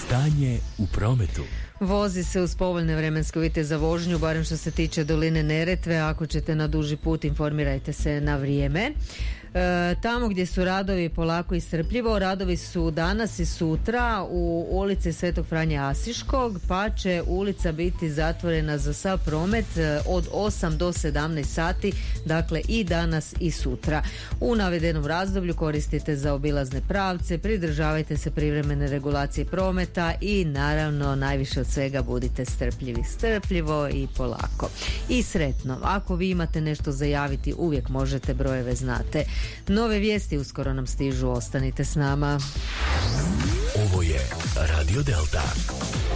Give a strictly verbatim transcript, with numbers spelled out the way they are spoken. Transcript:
Stanje u prometu. Vozi se uz povoljne vremenske uvjete za vožnju, barem što se tiče doline Neretve. Ako ćete na duži put, informirajte se na vrijeme. E, tamo gdje su radovi, polako i strpljivo. Radovi su danas i sutra u ulici Svetog Franje Asiškog, pa će ulica biti zatvorena za sav promet od osam do sedamnaest sati, dakle i danas i sutra. U navedenom razdoblju koristite zaobilazne pravce, pridržavajte se privremene regulacije prometa i naravno najviše od svega budite strpljivi. Strpljivo i polako. I sretno. Ako vi imate nešto za javiti, uvijek možete, brojeve znate. Nove vijesti uskoro nam stižu, ostanite s nama. Ovo je Radio Delta.